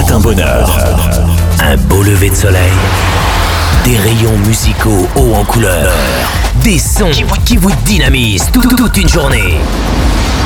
matin bonheur. Un beau lever de soleil. Des rayons musicaux hauts en couleur. Des sons qui vous dynamisent toute une journée.